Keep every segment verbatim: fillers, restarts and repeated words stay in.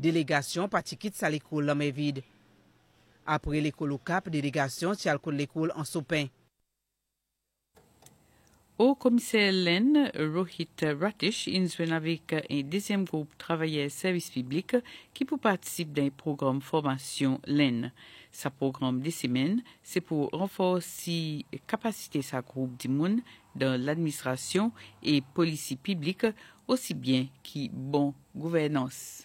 Délégation parti quitte sa l'école la main vide. Après l'école au Cap, délégation tient l'école en Sopin. Au commissaire L E N, Rohit Ratish, il joint avec un deuxième groupe travailleurs service public qui peut participer d'un programme formation L E N. Ce programme de semaine, c'est pour renforcer la capacité de sa groupe du monde dans l'administration et police publique, aussi bien que bonne gouvernance.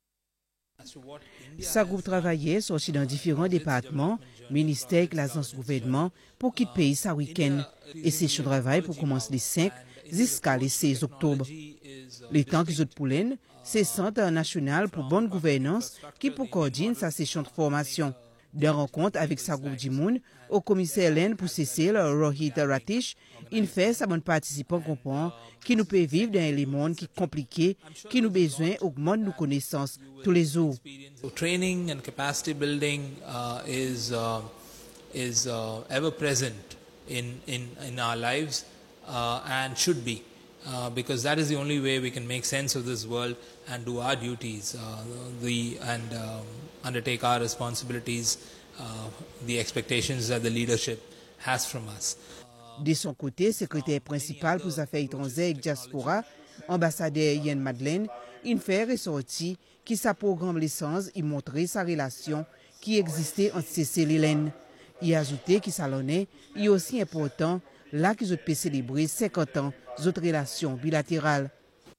Sa groupe travaillait sorti dans différents départements, ministères et l'agence gouvernement pour quitter le pays ce week-end. Et c'est ce travail pour commencer les cinq jusqu'à le seize octobre. Le temps qu'ils ont pour l'N, c'est le Centre national pour bonne gouvernance qui pour coordonner sa session de formation. De rencontre avec sa groupe du monde, au commissaire L E N pour Cécile Rohit Ratish, il fait sa bonne participant comprendre qui nous peut vivre dans les mondes qui compliqués, qui nous besoin augmente nos connaissances tous les jours. So training and capacity building uh, is uh, is uh, ever present in in in our lives uh, and should be. Uh, because that is the only way we can make sense of this world and do our duties, uh, the and um, undertake our responsibilities, uh, the expectations that the leadership has from us. De son côté, secrétaire principal pour les affaires étrangères et diaspora, ambassadeur Yann Madeleine, il fait ressortir qui sa programme l'essence et montrer sa relation qui existait entre Cécile et Hélène. Il a ajouté qu'il salonnait est aussi important là qu'ils ont pu célébrer cinquante ans d'autres relations bilatérales.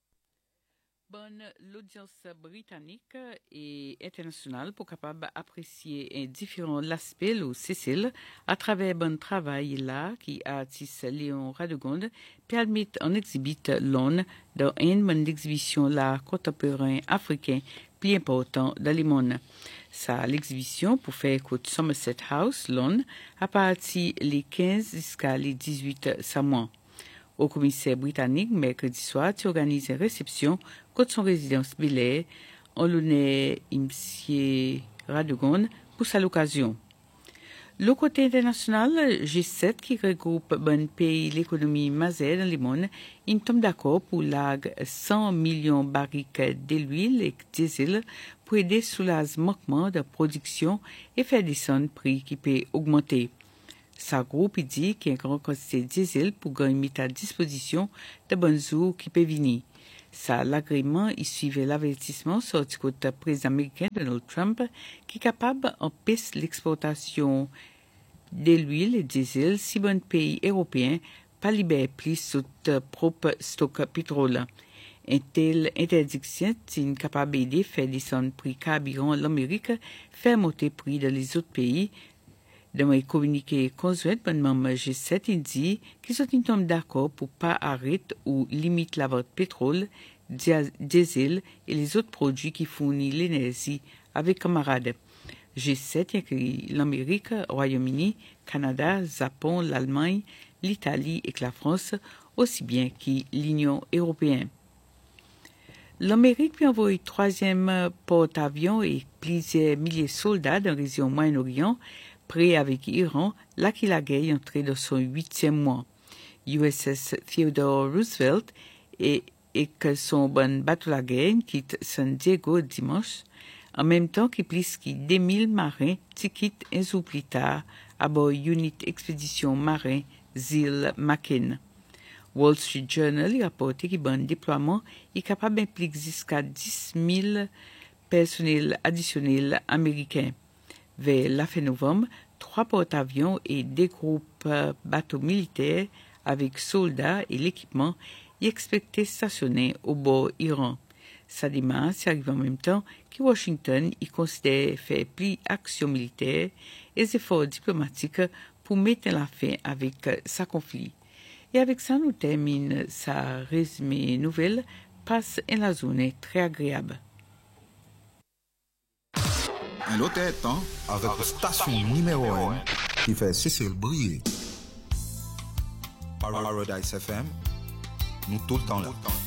Bonne l'audience britannique et internationale pour capable apprécier différents aspects au Cécile à travers bon travail là qui artiste Léon Radegonde permet en exhibit l'on dans une bonne exhibition la contemporain africain plus important dans le monde. Ça l'exhibition pour faire écoute Somerset House l'on à partir les quinze jusqu'à les dix-huit mois. Au commissaire britannique, mercredi soir, tu organises une réception contre son résidence Belair en l'honneur M. Radegonde pour sa l'occasion. Le côté international, G sept qui regroupe bon pays l'économie majeure dans le monde, il tombe d'accord pour lag cent millions de barriques d'huile et diesel pour aider sous le manquement de production et faire descendre le prix qui peut augmenter. Sa groupe dit qu'il y a une grande quantité de diesel pour gagner à disposition de bonnes jours qui peuvent venir. Ça, l'agrément, il suivait l'avertissement sorti côté président américain Donald Trump qui est capable d'empêcher l'exportation de l'huile et diesel si bon pays européen pas libère plus sous propre stock pétrole. Une telle interdiction est capable d'aider à faire descendre le prix carburant l'Amérique, faire monter le prix dans les autres pays. Dans un communiqué conjoint, le membre G sept il dit qu'ils sont tombés d'accord pour pas arrêter ou limiter la vente de pétrole, diesel et les autres produits qui fournissent l'énergie avec camarades. G sept inclut l'Amérique, le Royaume-Uni, Canada, Japon, l'Allemagne, l'Italie et la France, aussi bien que l'Union européenne. L'Amérique a envoyé troisième porte-avions et plusieurs milliers de soldats dans la région Moyen-Orient, près avec l'Iran, là qu'il a guerre entré dans son huitième mois. U S S Theodore Roosevelt et, et que son bon bateau la guerre quitte San Diego dimanche, en même temps que plus que deux mille marins quittent un jour plus tard à bord Unit Expédition Marin Zil Macken. Wall Street Journal a rapporté que bon déploiement est capable d'impliquer jusqu'à dix mille personnels additionnels américains. Vers la fin novembre, trois porte-avions et des groupes euh, bateaux militaires avec soldats et l'équipement y expectaient stationner au bord Iran. Ça démarche arrive en même temps que Washington y considère faire plus action militaire et efforts diplomatiques pour mettre la fin avec euh, sa conflit. Et avec ça, nous termine sa résumé nouvelle. Passe une la journée très agréable. Un autre temps avec la station numéro un qui fait Cécile briller. Paradise F M, nous tout le temps là.